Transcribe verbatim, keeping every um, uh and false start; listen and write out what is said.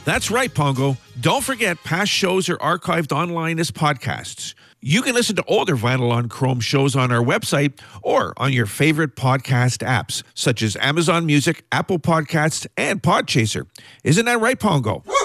That's right, Pongo. Don't forget, past shows are archived online as podcasts. You can listen to older Vinyl on Chrome shows on our website or on your favorite podcast apps, such as Amazon Music, Apple Podcasts, and Podchaser. Isn't that right, Pongo?